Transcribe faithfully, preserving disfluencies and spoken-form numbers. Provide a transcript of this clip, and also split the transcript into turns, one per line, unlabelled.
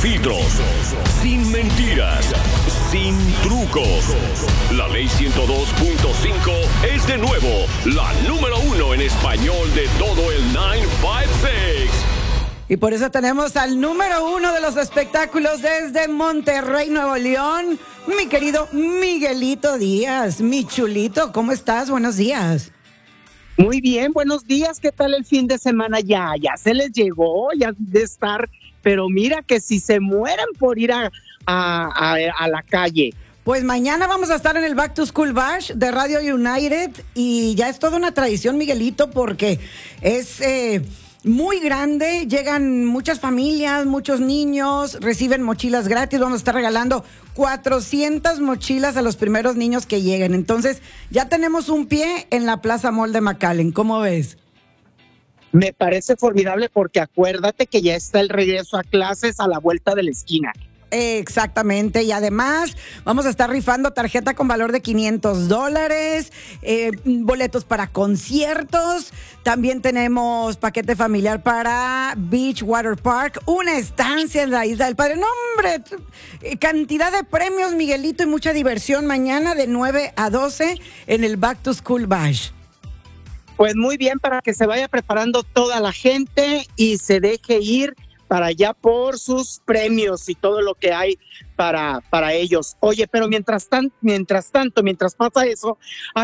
filtros, sin mentiras, sin trucos. La ley ciento dos punto cinco es de nuevo la número uno en español de todo el nueve cinco seis.
Y por eso tenemos al número uno de los espectáculos desde Monterrey, Nuevo León, mi querido Miguelito Díaz. Mi chulito, ¿cómo estás? Buenos días.
Muy bien, buenos días. ¿Qué tal el fin de semana? Ya, ya se les llegó, ya de estar, pero mira que si se mueren por ir a, a, a, a la calle.
Pues mañana vamos a estar en el Back to School Bash de Radio United y ya es toda una tradición, Miguelito, porque es eh, muy grande, llegan muchas familias, muchos niños, reciben mochilas gratis, vamos a estar regalando cuatrocientas mochilas a los primeros niños que lleguen. Entonces, ya tenemos un pie en la Plaza Mall de McAllen, ¿cómo ves?
Me parece formidable porque acuérdate que ya está el regreso a clases a la vuelta de la esquina.
Exactamente, y además vamos a estar rifando tarjeta con valor de quinientos dólares, eh, boletos para conciertos, también tenemos paquete familiar para Beach Water Park, una estancia en la Isla del Padre. No, hombre, cantidad de premios, Miguelito, y mucha diversión mañana de nueve a doce en el Back to School Bash.
Pues muy bien, para que se vaya preparando toda la gente y se deje ir para allá por sus premios y todo lo que hay para, para ellos. Oye, pero mientras, tan, mientras tanto, mientras pasa eso,